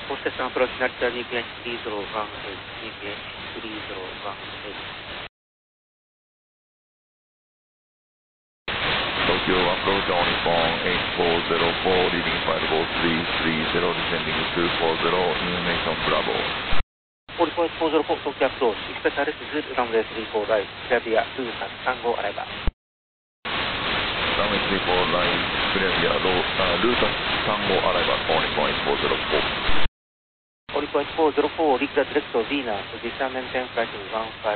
Process approach not GPS 301, GPS 301. Tokyo approach on phone 8404, leading 54330, descending 240, information Bravo. 4.404 Tokyo approach, expect arrest runway 34 right, clear 2335 arrival. Runway 34 right, clear route 35 arrival, 4.404. 4.404, reach the direct to Venus, descend maintain flight 15.